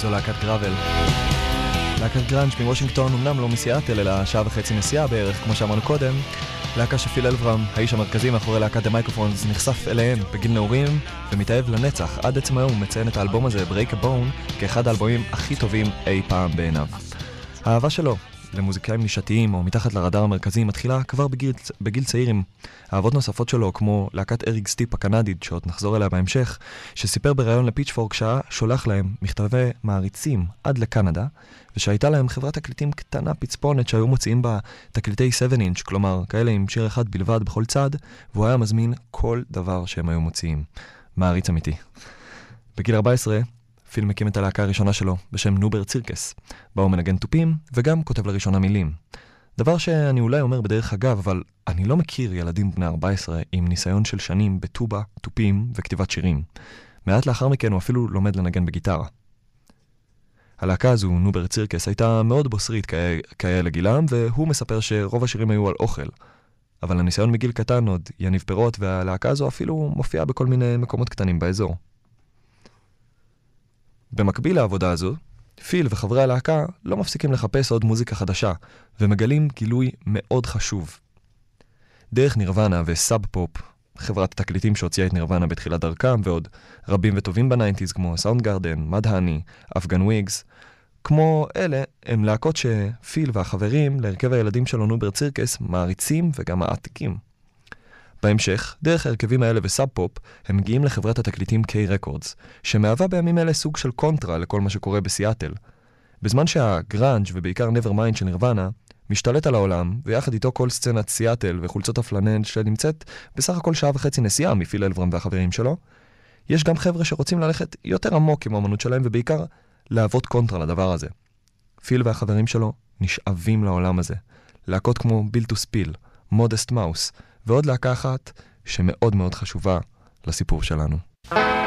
זו להקת גראבל. להקת גראנג' מוושינגטון, אמנם לא מסיאטל, אלא שעה וחצי נסיעה בערך, כמו שאמרנו קודם. להקה שפיל אלברם, האיש המרכזי מאחורי להקת The Microphones, נחשף אליהם בגיל נעורים ומתאהב לנצח. עד עצם היום הוא מציין את האלבום הזה, Break a Bone, כאחד האלבומים הכי טובים אי פעם בעיניו. האהבה שלו למוזיקאים נישתיים או מתחת לרדאר המרכזי מתחילה כבר בגיל צעיר עם אהבות נוספות שלו, כמו להקת אריק סטיפ הקנדית, שעוד נחזור אליה בהמשך, שסיפר בראיון לפיצ'פורק שהיה שולח להם מכתבי מעריצים עד לקנדה, ושהייתה להם חברת תקליטים קטנה פצפונת שהיו מוציאים בה תקליטי 7-inch, כלומר כאלה עם שיר אחד בלבד בכל צד, והוא היה מזמין כל דבר שהם היו מוציאים. מעריץ אמיתי. בגיל 14 פיל מקים את הלהקה הראשונה שלו בשם נובר צירקס, בה הוא מנגן טופים וגם כותב לראשונה מילים. דבר שאני אולי אומר בדרך אגב, אבל אני לא מכיר ילדים בני 14 עם ניסיון של שנים בטובה, טופים וכתיבת שירים. מעט לאחר מכן הוא אפילו לומד לנגן בגיטרה. הלהקה הזו, נובר צירקס, הייתה מאוד בוסרית כהיה לגילם, והוא מספר שרוב השירים היו על אוכל. אבל הניסיון מגיל קטן עוד יניב פירות, והלהקה הזו אפילו מופיעה בכל מיני מקומות קטנים באזור. במקביל לעבודה הזו, פיל וחברי הלהקה לא מפסיקים לחפש עוד מוזיקה חדשה, ומגלים גילוי מאוד חשוב. דרך נירוונה וסאב פופ, חברת התקליטים שהוציאה את נירוונה בתחילת דרכם, ועוד רבים וטובים בניינטיז כמו סאונד גארדן, מדהני, אפגן וויגס, כמו אלה הם להקות שפיל והחברים להרכב הילדים שלו נובר צירקס מעריצים וגם מעתיקים. בהמשך, דרך ההרכבים האלה וסאב פופ, הם מגיעים לחברת התקליטים K-Records, שמהווה בימים אלה סוג של קונטרה לכל מה שקורה בסיאטל. בזמן שהגראנג' ובעיקר Nevermind של נירוונה משתלט על העולם, ויחד איתו כל סצנת סיאטל וחולצות הפלנל שנמצאת בסך הכל שעה וחצי נסיעה מפיל אלברם והחברים שלו, יש גם חבר'ה שרוצים ללכת יותר עמוק עם האמנות שלהם, ובעיקר להוות קונטרה לדבר הזה. פיל והחברים שלו נשאבים לעולם הזה. להקות כמו Built to Spill, Modest Mouse, ועוד להקה אחת שמאוד מאוד חשובה לסיפור שלנו.